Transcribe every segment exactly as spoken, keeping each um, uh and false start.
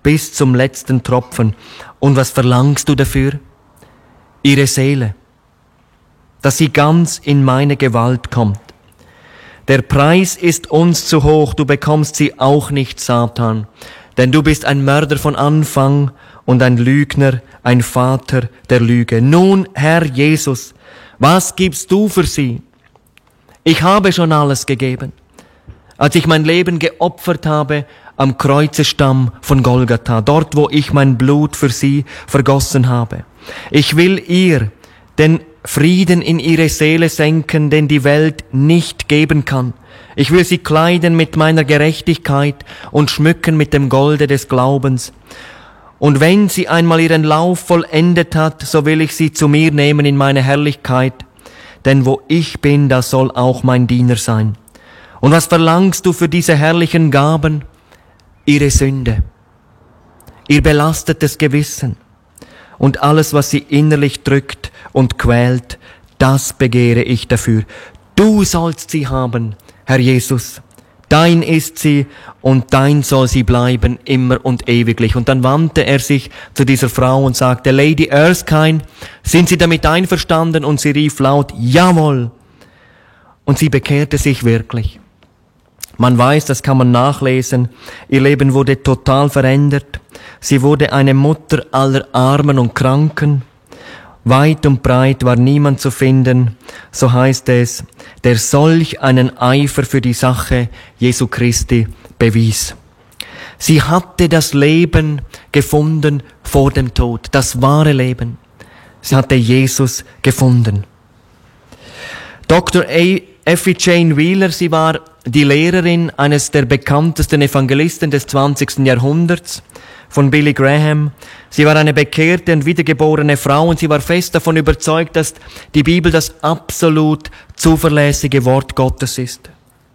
bis zum letzten Tropfen. Und was verlangst du dafür? Ihre Seele, dass sie ganz in meine Gewalt kommt. Der Preis ist uns zu hoch, du bekommst sie auch nicht, Satan, denn du bist ein Mörder von Anfang und ein Lügner, ein Vater der Lüge. Nun, Herr Jesus, was gibst du für sie? Ich habe schon alles gegeben, als ich mein Leben geopfert habe am Kreuzestamm von Golgatha, dort, wo ich mein Blut für sie vergossen habe. Ich will ihr den Frieden in ihre Seele senken, den die Welt nicht geben kann. Ich will sie kleiden mit meiner Gerechtigkeit und schmücken mit dem Golde des Glaubens. Und wenn sie einmal ihren Lauf vollendet hat, so will ich sie zu mir nehmen in meine Herrlichkeit. Denn wo ich bin, da soll auch mein Diener sein. Und was verlangst du für diese herrlichen Gaben? Ihre Sünde, ihr belastetes Gewissen und alles, was sie innerlich drückt und quält, das begehre ich dafür. Du sollst sie haben, Herr Jesus. Dein ist sie und dein soll sie bleiben, immer und ewiglich. Und dann wandte er sich zu dieser Frau und sagte, Lady Erskine, sind Sie damit einverstanden? Und sie rief laut, jawohl. Und sie bekehrte sich wirklich. Man weiß, das kann man nachlesen. Ihr Leben wurde total verändert. Sie wurde eine Mutter aller Armen und Kranken. Weit und breit war niemand zu finden, so heißt es, der solch einen Eifer für die Sache Jesu Christi bewies. Sie hatte das Leben gefunden vor dem Tod, das wahre Leben. Sie hatte Jesus gefunden. Doktor Effie Jane Wheeler, sie war die Lehrerin eines der bekanntesten Evangelisten des zwanzigsten Jahrhunderts, von Billy Graham. Sie war eine bekehrte und wiedergeborene Frau und sie war fest davon überzeugt, dass die Bibel das absolut zuverlässige Wort Gottes ist.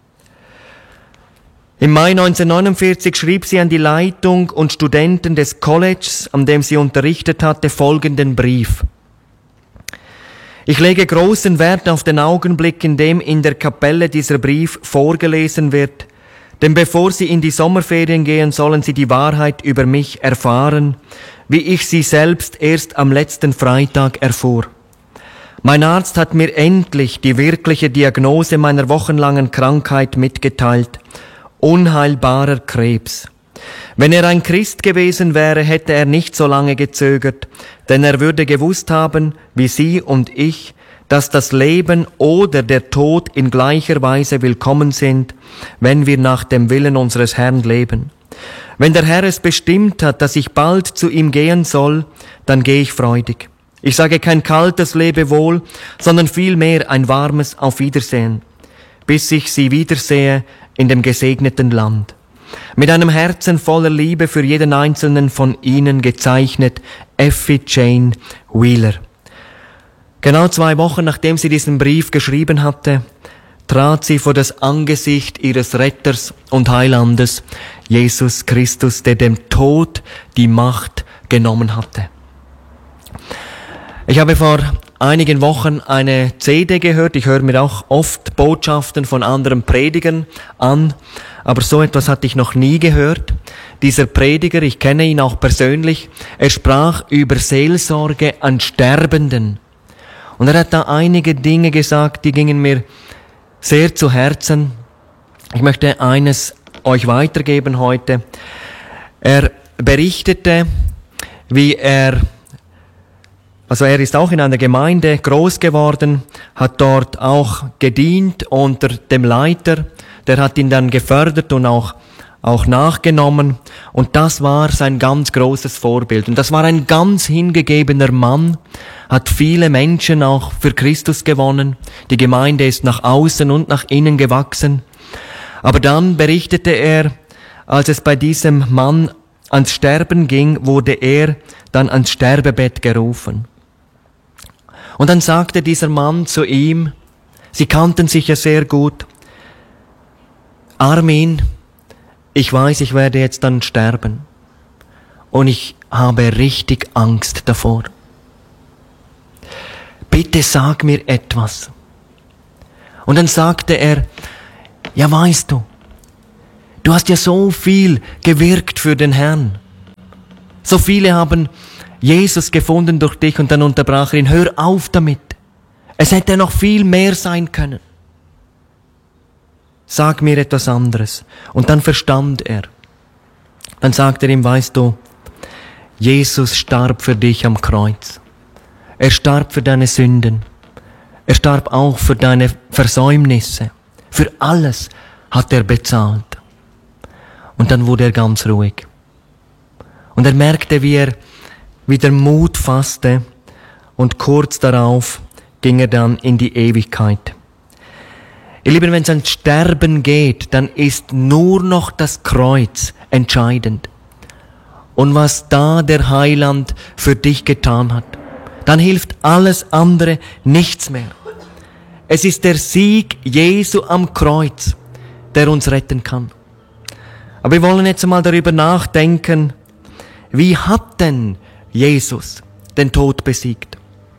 Im Mai neunzehnhundertneunundvierzig schrieb sie an die Leitung und Studenten des Colleges, an dem sie unterrichtet hatte, folgenden Brief. Ich lege großen Wert auf den Augenblick, in dem in der Kapelle dieser Brief vorgelesen wird, denn bevor Sie in die Sommerferien gehen, sollen Sie die Wahrheit über mich erfahren, wie ich sie selbst erst am letzten Freitag erfuhr. Mein Arzt hat mir endlich die wirkliche Diagnose meiner wochenlangen Krankheit mitgeteilt. Unheilbarer Krebs. Wenn er ein Christ gewesen wäre, hätte er nicht so lange gezögert, denn er würde gewusst haben, wie Sie und ich, dass das Leben oder der Tod in gleicher Weise willkommen sind, wenn wir nach dem Willen unseres Herrn leben. Wenn der Herr es bestimmt hat, dass ich bald zu ihm gehen soll, dann gehe ich freudig. Ich sage kein kaltes Lebewohl, sondern vielmehr ein warmes Auf Wiedersehen, bis ich Sie wiedersehe in dem gesegneten Land. Mit einem Herzen voller Liebe für jeden einzelnen von Ihnen gezeichnet, Effie Jane Wheeler. Genau zwei Wochen nachdem sie diesen Brief geschrieben hatte, trat sie vor das Angesicht ihres Retters und Heilandes, Jesus Christus, der dem Tod die Macht genommen hatte. Ich habe vor einigen Wochen eine C D gehört. Ich höre mir auch oft Botschaften von anderen Predigern an, aber so etwas hatte ich noch nie gehört. Dieser Prediger, ich kenne ihn auch persönlich, er sprach über Seelsorge an Sterbenden. Und er hat da einige Dinge gesagt, die gingen mir sehr zu Herzen. Ich möchte eines euch weitergeben heute. Er berichtete, wie er, also er ist auch in einer Gemeinde groß geworden, hat dort auch gedient unter dem Leiter, der hat ihn dann gefördert und auch auch nachgenommen, und das war sein ganz großes Vorbild. Und das war ein ganz hingegebener Mann, hat viele Menschen auch für Christus gewonnen. Die Gemeinde ist nach außen und nach innen gewachsen. Aber dann berichtete er, als es bei diesem Mann ans Sterben ging, wurde er dann ans Sterbebett gerufen. Und dann sagte dieser Mann zu ihm, sie kannten sich ja sehr gut, Armin, ich weiß, ich werde jetzt dann sterben. Und ich habe richtig Angst davor. Bitte sag mir etwas. Und dann sagte er, ja weißt du, du hast ja so viel gewirkt für den Herrn. So viele haben Jesus gefunden durch dich und dann unterbrach er ihn, hör auf damit. Es hätte noch viel mehr sein können. Sag mir etwas anderes. Und dann verstand er. Dann sagt er ihm, weißt du, Jesus starb für dich am Kreuz. Er starb für deine Sünden. Er starb auch für deine Versäumnisse. Für alles hat er bezahlt. Und dann wurde er ganz ruhig. Und er merkte, wie er wieder Mut fasste. Und kurz darauf ging er dann in die Ewigkeit. Ihr Lieben, wenn es ans Sterben geht, dann ist nur noch das Kreuz entscheidend. Und was da der Heiland für dich getan hat, dann hilft alles andere nichts mehr. Es ist der Sieg Jesu am Kreuz, der uns retten kann. Aber wir wollen jetzt mal darüber nachdenken, wie hat denn Jesus den Tod besiegt?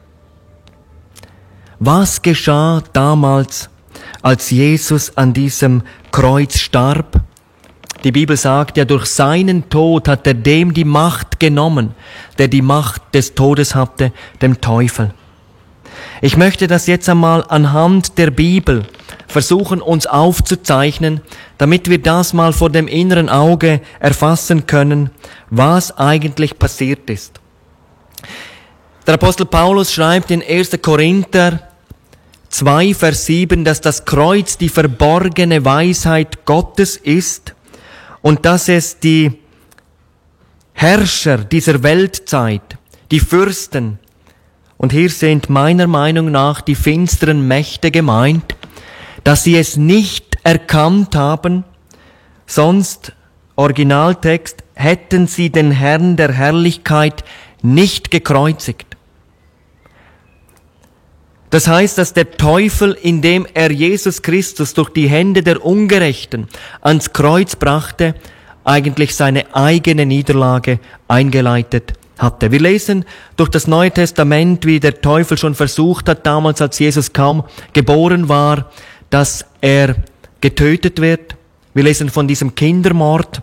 Was geschah damals, als Jesus an diesem Kreuz starb? Die Bibel sagt ja, durch seinen Tod hat er dem die Macht genommen, der die Macht des Todes hatte, dem Teufel. Ich möchte das jetzt einmal anhand der Bibel versuchen, uns aufzuzeichnen, damit wir das mal vor dem inneren Auge erfassen können, was eigentlich passiert ist. Der Apostel Paulus schreibt in erster Korinther zwei, Vers sieben, dass das Kreuz die verborgene Weisheit Gottes ist und dass es die Herrscher dieser Weltzeit, die Fürsten, und hier sind meiner Meinung nach die finsteren Mächte gemeint, dass sie es nicht erkannt haben, sonst, Originaltext, hätten sie den Herrn der Herrlichkeit nicht gekreuzigt. Das heißt, dass der Teufel, indem er Jesus Christus durch die Hände der Ungerechten ans Kreuz brachte, eigentlich seine eigene Niederlage eingeleitet hatte. Wir lesen durch das Neue Testament, wie der Teufel schon versucht hat, damals als Jesus kaum geboren war, dass er getötet wird. Wir lesen von diesem Kindermord.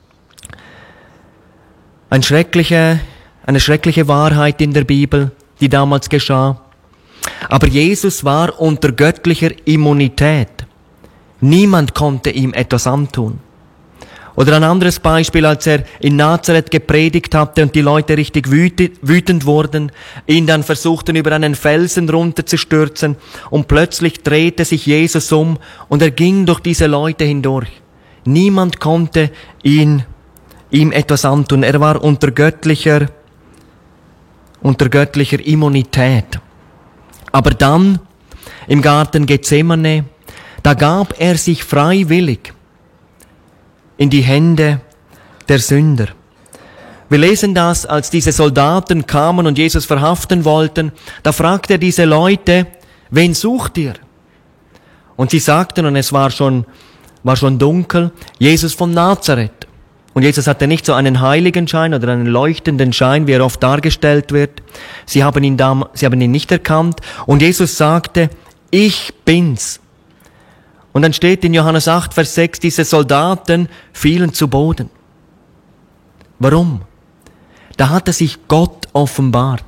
Eine schreckliche, eine schreckliche Wahrheit in der Bibel, die damals geschah. Aber Jesus war unter göttlicher Immunität. Niemand konnte ihm etwas antun. Oder ein anderes Beispiel, als er in Nazareth gepredigt hatte und die Leute richtig wütend wurden, ihn dann versuchten, über einen Felsen runterzustürzen, und plötzlich drehte sich Jesus um und er ging durch diese Leute hindurch. Niemand konnte ihn, ihm etwas antun. Er war unter göttlicher, unter göttlicher Immunität. Aber dann, im Garten Gethsemane, da gab er sich freiwillig in die Hände der Sünder. Wir lesen das, als diese Soldaten kamen und Jesus verhaften wollten, da fragte er diese Leute, wen sucht ihr? Und sie sagten, und es war schon, war schon dunkel, Jesus von Nazareth. Und Jesus hatte nicht so einen Heiligenschein oder einen leuchtenden Schein, wie er oft dargestellt wird. Sie haben ihn, da, sie haben ihn nicht erkannt. Und Jesus sagte, ich bin's. Und dann steht in Johannes acht, Vers sechs, diese Soldaten fielen zu Boden. Warum? Da hatte sich Gott offenbart.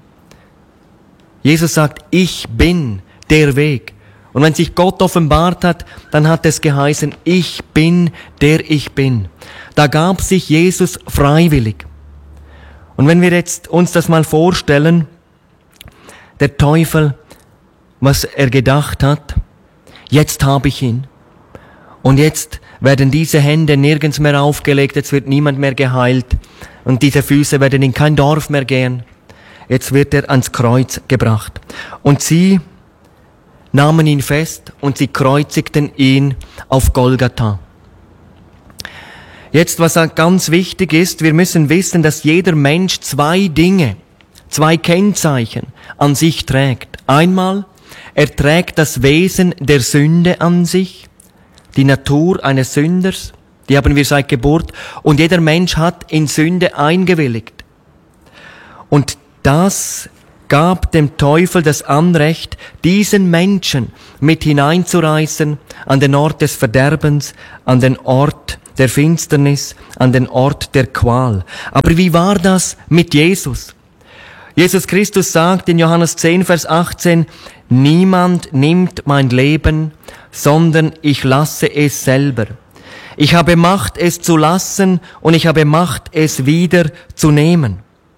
Jesus sagt, ich bin der Weg. Und wenn sich Gott offenbart hat, dann hat es geheißen, ich bin der ich bin. Da gab sich Jesus freiwillig. Und wenn wir jetzt uns das mal vorstellen, der Teufel, was er gedacht hat, jetzt habe ich ihn. Und jetzt werden diese Hände nirgends mehr aufgelegt, jetzt wird niemand mehr geheilt und diese Füße werden in kein Dorf mehr gehen. Jetzt wird er ans Kreuz gebracht. Und sie nahmen ihn fest und sie kreuzigten ihn auf Golgatha. Jetzt, was ganz wichtig ist, wir müssen wissen, dass jeder Mensch zwei Dinge, zwei Kennzeichen an sich trägt. Einmal, er trägt das Wesen der Sünde an sich, die Natur eines Sünders, die haben wir seit Geburt, und jeder Mensch hat in Sünde eingewilligt. Und das gab dem Teufel das Anrecht, diesen Menschen mit hineinzureißen an den Ort des Verderbens, an den Ort der Finsternis, an den Ort der Qual. Aber wie war das mit Jesus? Jesus Christus sagt in Johannes zehn, Vers achtzehn, niemand nimmt mein Leben, sondern ich lasse es selber. Ich habe Macht, es zu lassen, und ich habe Macht, es wieder zu nehmen.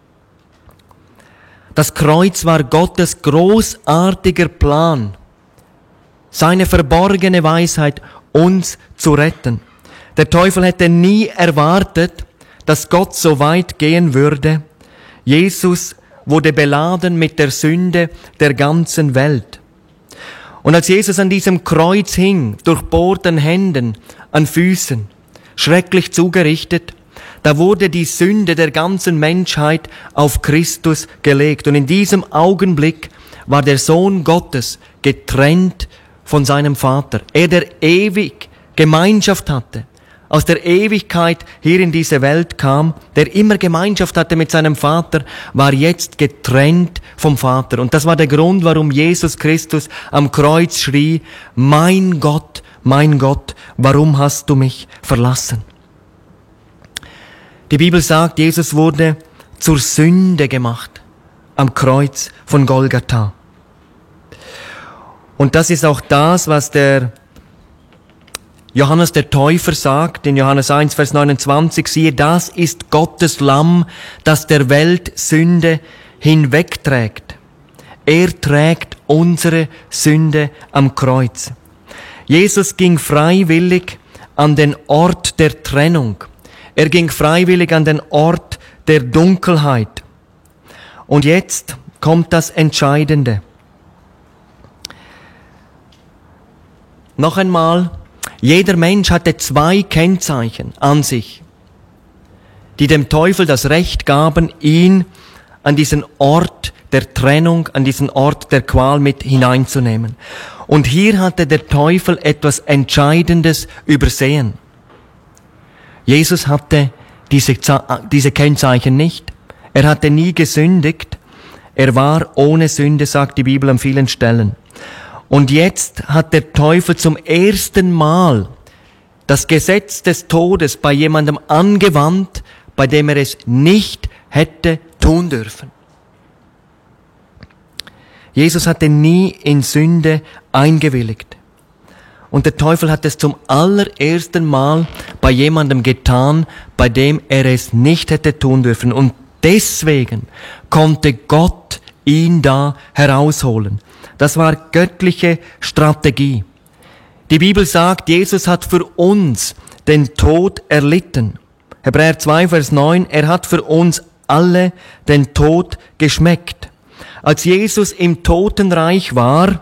Das Kreuz war Gottes großartiger Plan, seine verborgene Weisheit, uns zu retten. Der Teufel hätte nie erwartet, dass Gott so weit gehen würde. Jesus wurde beladen mit der Sünde der ganzen Welt. Und als Jesus an diesem Kreuz hing, durchbohrten Händen, an Füßen, schrecklich zugerichtet, da wurde die Sünde der ganzen Menschheit auf Christus gelegt. Und in diesem Augenblick war der Sohn Gottes getrennt von seinem Vater. Er, der ewig Gemeinschaft hatte, aus der Ewigkeit hier in diese Welt kam, der immer Gemeinschaft hatte mit seinem Vater, war jetzt getrennt vom Vater. Und das war der Grund, warum Jesus Christus am Kreuz schrie, mein Gott, mein Gott, warum hast du mich verlassen? Die Bibel sagt, Jesus wurde zur Sünde gemacht am Kreuz von Golgatha. Und das ist auch das, was der Johannes der Täufer sagt in Johannes eins, Vers neunundzwanzig, siehe, das ist Gottes Lamm, das der Welt Sünde hinwegträgt. Er trägt unsere Sünde am Kreuz. Jesus ging freiwillig an den Ort der Trennung. Er ging freiwillig an den Ort der Dunkelheit. Und jetzt kommt das Entscheidende. Noch einmal, jeder Mensch hatte zwei Kennzeichen an sich, die dem Teufel das Recht gaben, ihn an diesen Ort der Trennung, an diesen Ort der Qual mit hineinzunehmen. Und hier hatte der Teufel etwas Entscheidendes übersehen. Jesus hatte diese, diese Kennzeichen nicht. Er hatte nie gesündigt. Er war ohne Sünde, sagt die Bibel an vielen Stellen. Und jetzt hat der Teufel zum ersten Mal das Gesetz des Todes bei jemandem angewandt, bei dem er es nicht hätte tun dürfen. Jesus hatte nie in Sünde eingewilligt. Und der Teufel hat es zum allerersten Mal bei jemandem getan, bei dem er es nicht hätte tun dürfen. Und deswegen konnte Gott ihn da herausholen. Das war göttliche Strategie. Die Bibel sagt, Jesus hat für uns den Tod erlitten. Hebräer zwei, Vers neun, er hat für uns alle den Tod geschmeckt. Als Jesus im Totenreich war,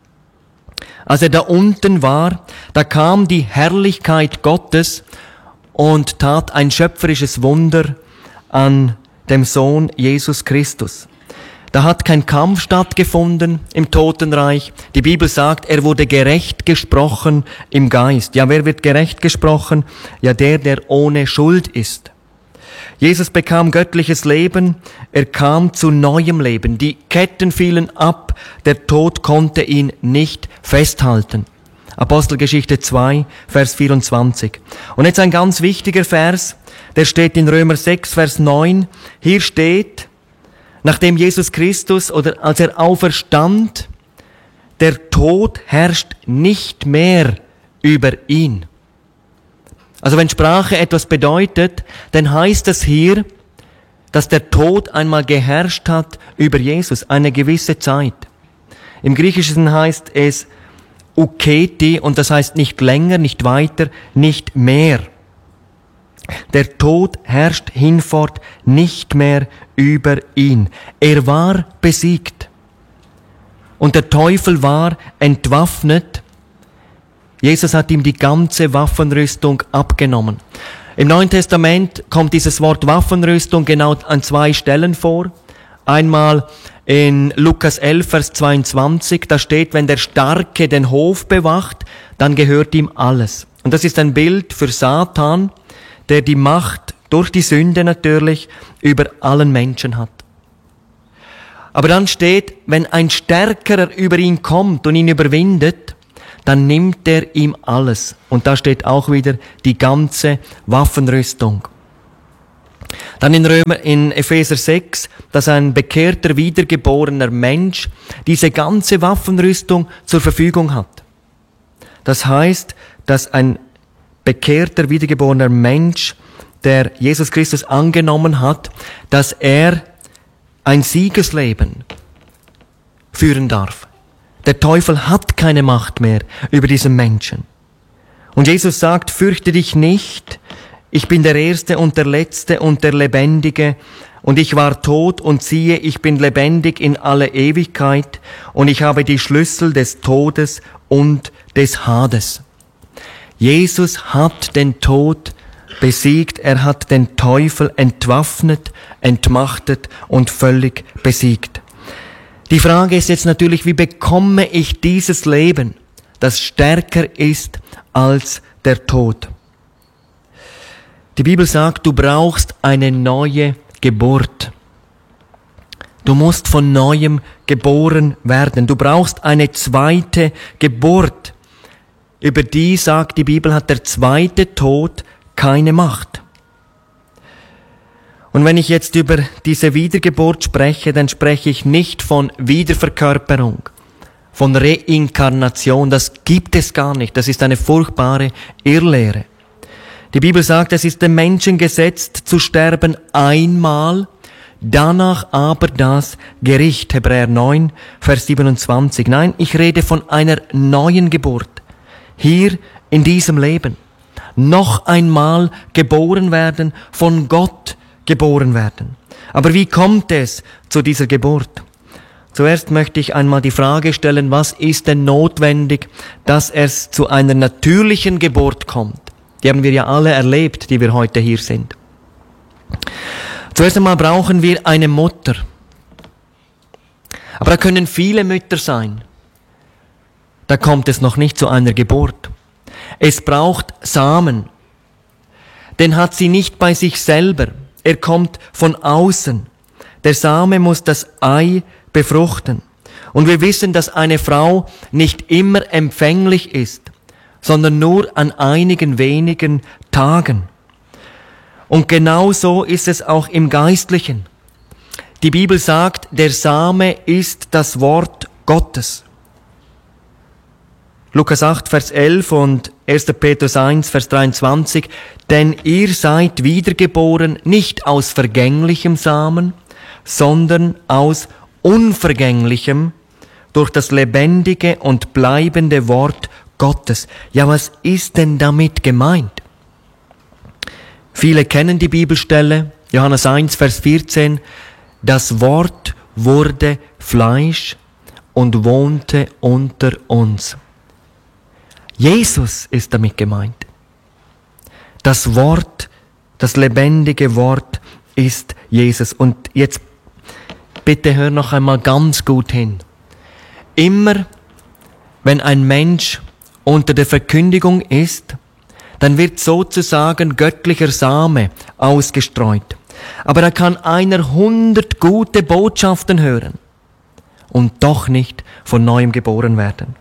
als er da unten war, da kam die Herrlichkeit Gottes und tat ein schöpferisches Wunder an dem Sohn Jesus Christus. Da hat kein Kampf stattgefunden im Totenreich. Die Bibel sagt, er wurde gerecht gesprochen im Geist. Ja, wer wird gerecht gesprochen? Ja, der, der ohne Schuld ist. Jesus bekam göttliches Leben, er kam zu neuem Leben. Die Ketten fielen ab, der Tod konnte ihn nicht festhalten. Apostelgeschichte zwei, Vers vierundzwanzig. Und jetzt ein ganz wichtiger Vers, der steht in Römer sechs, Vers neun. Hier steht, nachdem Jesus Christus oder als er auferstand, der Tod herrscht nicht mehr über ihn. Also wenn Sprache etwas bedeutet, dann heißt es hier, dass der Tod einmal geherrscht hat über Jesus, eine gewisse Zeit. Im Griechischen heißt es uketi und das heißt nicht länger, nicht weiter, nicht mehr. Der Tod herrscht hinfort nicht mehr über ihn. Er war besiegt. Und der Teufel war entwaffnet. Jesus hat ihm die ganze Waffenrüstung abgenommen. Im Neuen Testament kommt dieses Wort Waffenrüstung genau an zwei Stellen vor. Einmal in Lukas elf, Vers zweiundzwanzig, da steht, wenn der Starke den Hof bewacht, dann gehört ihm alles. Und das ist ein Bild für Satan, der die Macht durch die Sünde natürlich über allen Menschen hat. Aber dann steht, wenn ein Stärkerer über ihn kommt und ihn überwindet, dann nimmt er ihm alles. Und da steht auch wieder die ganze Waffenrüstung. Dann in Römer, in Epheser sechs, dass ein bekehrter, wiedergeborener Mensch diese ganze Waffenrüstung zur Verfügung hat. Das heißt, dass ein bekehrter, wiedergeborener Mensch, der Jesus Christus angenommen hat, dass er ein Siegesleben führen darf. Der Teufel hat keine Macht mehr über diesen Menschen. Und Jesus sagt, fürchte dich nicht, ich bin der Erste und der Letzte und der Lebendige, und ich war tot und siehe, ich bin lebendig in alle Ewigkeit, und ich habe die Schlüssel des Todes und des Hades. Jesus hat den Tod besiegt, er hat den Teufel entwaffnet, entmachtet und völlig besiegt. Die Frage ist jetzt natürlich, wie bekomme ich dieses Leben, das stärker ist als der Tod? Die Bibel sagt, du brauchst eine neue Geburt. Du musst von Neuem geboren werden. Du brauchst eine zweite Geburt. Über die, sagt die Bibel, hat der zweite Tod keine Macht. Und wenn ich jetzt über diese Wiedergeburt spreche, dann spreche ich nicht von Wiederverkörperung, von Reinkarnation. Das gibt es gar nicht. Das ist eine furchtbare Irrlehre. Die Bibel sagt, es ist dem Menschen gesetzt zu sterben einmal, danach aber das Gericht. Hebräer neun, Vers siebenundzwanzig. Nein, ich rede von einer neuen Geburt. Hier in diesem Leben. Noch einmal geboren werden, von Gott geboren werden. Aber wie kommt es zu dieser Geburt? Zuerst möchte ich einmal die Frage stellen, was ist denn notwendig, dass es zu einer natürlichen Geburt kommt? Die haben wir ja alle erlebt, die wir heute hier sind. Zuerst einmal brauchen wir eine Mutter. Aber da können viele Mütter sein. Da kommt es noch nicht zu einer Geburt. Es braucht Samen. Den hat sie nicht bei sich selber. Er kommt von außen. Der Same muss das Ei befruchten. Und wir wissen, dass eine Frau nicht immer empfänglich ist, sondern nur an einigen wenigen Tagen. Und genau so ist es auch im Geistlichen. Die Bibel sagt, der Same ist das Wort Gottes. Lukas acht, Vers elf und erster Petrus eins, Vers dreiundzwanzig. Denn ihr seid wiedergeboren nicht aus vergänglichem Samen, sondern aus unvergänglichem, durch das lebendige und bleibende Wort Gottes. Ja, was ist denn damit gemeint? Viele kennen die Bibelstelle, Johannes eins, Vers vierzehn. Das Wort wurde Fleisch und wohnte unter uns. Jesus ist damit gemeint. Das Wort, das lebendige Wort ist Jesus. Und jetzt bitte hör noch einmal ganz gut hin. Immer, wenn ein Mensch unter der Verkündigung ist, dann wird sozusagen göttlicher Same ausgestreut. Aber da kann einer hundert gute Botschaften hören und doch nicht von neuem geboren werden.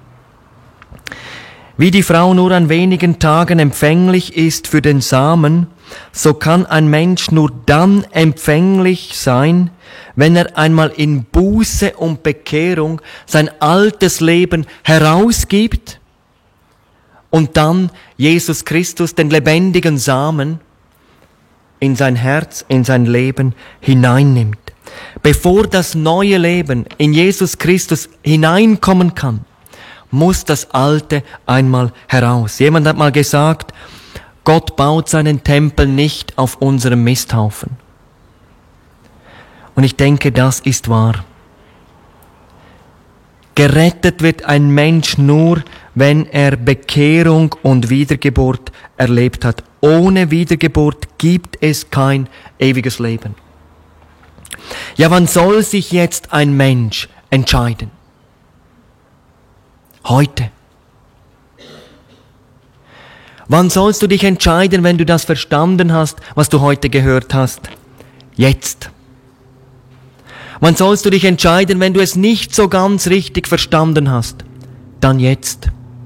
Wie die Frau nur an wenigen Tagen empfänglich ist für den Samen, so kann ein Mensch nur dann empfänglich sein, wenn er einmal in Buße und Bekehrung sein altes Leben herausgibt und dann Jesus Christus, den lebendigen Samen, in sein Herz, in sein Leben hineinnimmt. Bevor das neue Leben in Jesus Christus hineinkommen kann, muss das Alte einmal heraus. Jemand hat mal gesagt, Gott baut seinen Tempel nicht auf unserem Misthaufen. Und ich denke, das ist wahr. Gerettet wird ein Mensch nur, wenn er Bekehrung und Wiedergeburt erlebt hat. Ohne Wiedergeburt gibt es kein ewiges Leben. Ja, wann soll sich jetzt ein Mensch entscheiden? Heute. Wann sollst du dich entscheiden, wenn du das verstanden hast, was du heute gehört hast? Jetzt. Wann sollst du dich entscheiden, wenn du es nicht so ganz richtig verstanden hast? Dann jetzt.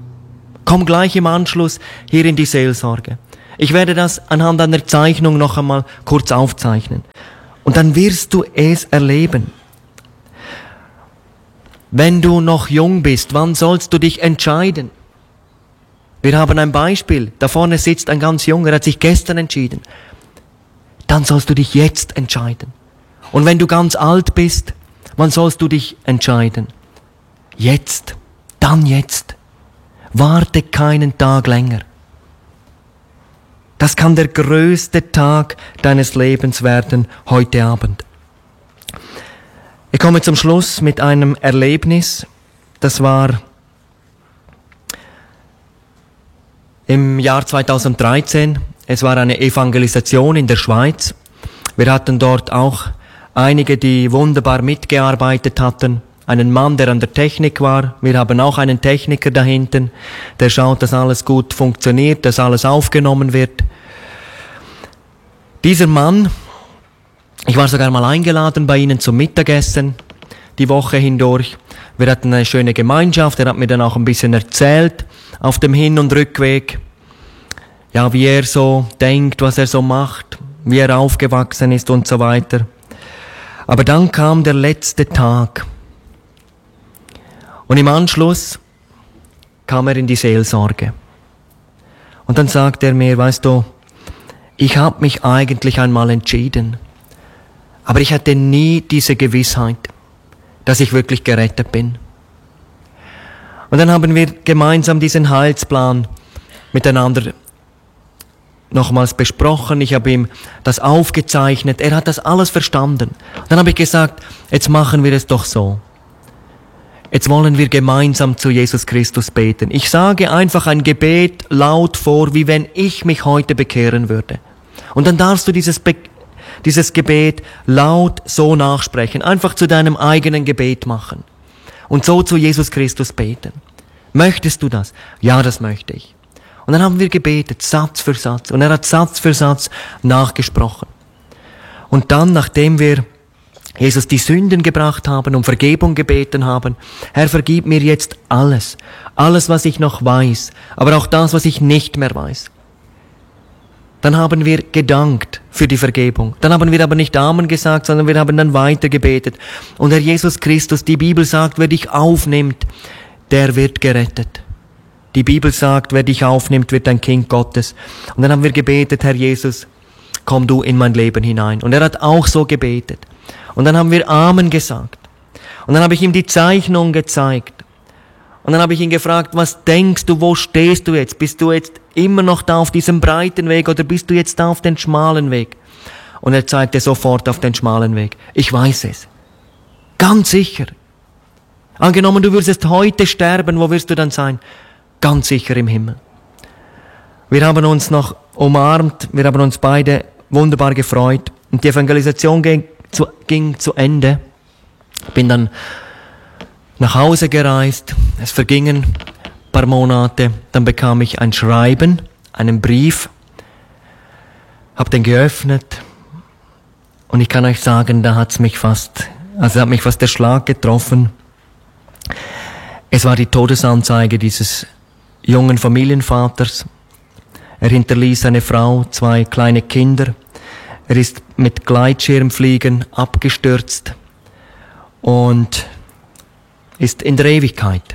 Komm gleich im Anschluss hier in die Seelsorge. Ich werde das anhand einer Zeichnung noch einmal kurz aufzeichnen. Und dann wirst du es erleben. Wenn du noch jung bist, wann sollst du dich entscheiden? Wir haben ein Beispiel. Da vorne sitzt ein ganz Junger, er hat sich gestern entschieden. Dann sollst du dich jetzt entscheiden. Und wenn du ganz alt bist, wann sollst du dich entscheiden? Jetzt. Dann jetzt. Warte keinen Tag länger. Das kann der größte Tag deines Lebens werden, heute Abend. Ich komme zum Schluss mit einem Erlebnis. Das war im Jahr zweitausenddreizehn. Es war eine Evangelisation in der Schweiz. Wir hatten dort auch einige, die wunderbar mitgearbeitet hatten. Einen Mann, der an der Technik war. Wir haben auch einen Techniker da hinten, der schaut, dass alles gut funktioniert, dass alles aufgenommen wird. Dieser Mann, ich war sogar mal eingeladen bei Ihnen zum Mittagessen, die Woche hindurch. Wir hatten eine schöne Gemeinschaft, er hat mir dann auch ein bisschen erzählt, auf dem Hin- und Rückweg, ja, wie er so denkt, was er so macht, wie er aufgewachsen ist und so weiter. Aber dann kam der letzte Tag. Und im Anschluss kam er in die Seelsorge. Und dann sagt er mir, weißt du, ich habe mich eigentlich einmal entschieden, aber ich hatte nie diese Gewissheit, dass ich wirklich gerettet bin. Und dann haben wir gemeinsam diesen Heilsplan miteinander nochmals besprochen. Ich habe ihm das aufgezeichnet. Er hat das alles verstanden. Und dann habe ich gesagt, jetzt machen wir es doch so. Jetzt wollen wir gemeinsam zu Jesus Christus beten. Ich sage einfach ein Gebet laut vor, wie wenn ich mich heute bekehren würde. Und dann darfst du dieses, Be- dieses Gebet laut so nachsprechen. Einfach zu deinem eigenen Gebet machen. Und so zu Jesus Christus beten. Möchtest du das? Ja, das möchte ich. Und dann haben wir gebetet, Satz für Satz. Und er hat Satz für Satz nachgesprochen. Und dann, nachdem wir Jesus die Sünden gebracht haben, um Vergebung gebeten haben. Herr, vergib mir jetzt alles. Alles, was ich noch weiß. Aber auch das, was ich nicht mehr weiß. Dann haben wir gedankt für die Vergebung. Dann haben wir aber nicht Amen gesagt, sondern wir haben dann weiter gebetet. Und Herr Jesus Christus, die Bibel sagt, wer dich aufnimmt, der wird gerettet. Die Bibel sagt, wer dich aufnimmt, wird ein Kind Gottes. Und dann haben wir gebetet, Herr Jesus, komm du in mein Leben hinein. Und er hat auch so gebetet. Und dann haben wir Amen gesagt. Und dann habe ich ihm die Zeichnung gezeigt. Und dann habe ich ihn gefragt, was denkst du, wo stehst du jetzt? Bist du jetzt immer noch da auf diesem breiten Weg oder bist du jetzt da auf den schmalen Weg? Und er zeigte sofort auf den schmalen Weg. Ich weiß es. Ganz sicher. Angenommen, du würdest heute sterben, wo wirst du dann sein? Ganz sicher im Himmel. Wir haben uns noch umarmt, wir haben uns beide wunderbar gefreut. Und die Evangelisation ging zu, ging zu Ende. Ich bin dann nach Hause gereist. Es vergingen ein paar Monate. Dann bekam ich ein Schreiben, einen Brief. Hab den geöffnet. Und ich kann euch sagen, da hat's mich fast, also hat mich fast der Schlag getroffen. Es war die Todesanzeige dieses jungen Familienvaters. Er hinterließ eine Frau, zwei kleine Kinder. Er ist mit Gleitschirmfliegen abgestürzt und ist in der Ewigkeit.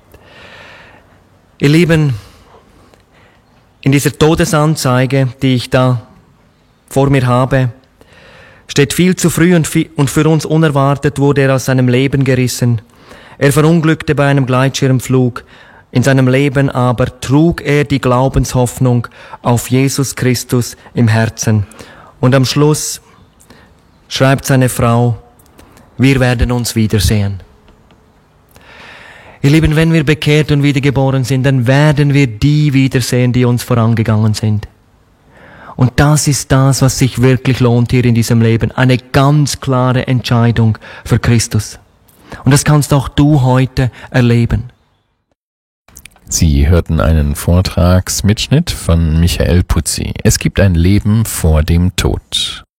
Ihr Lieben, in dieser Todesanzeige, die ich da vor mir habe, steht viel zu früh und für uns unerwartet wurde er aus seinem Leben gerissen. Er verunglückte bei einem Gleitschirmflug. In seinem Leben aber trug er die Glaubenshoffnung auf Jesus Christus im Herzen. Und am Schluss schreibt seine Frau, wir werden uns wiedersehen. Ihr Lieben, wenn wir bekehrt und wiedergeboren sind, dann werden wir die wiedersehen, die uns vorangegangen sind. Und das ist das, was sich wirklich lohnt hier in diesem Leben. Eine ganz klare Entscheidung für Christus. Und das kannst auch du heute erleben. Sie hörten einen Vortragsmitschnitt von Michael Putzi. Es gibt ein Leben vor dem Tod.